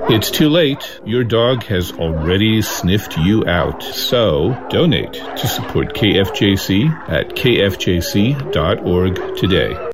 It's too late. Your dog has already sniffed you out. So donate to support KFJC at kfjc.org today.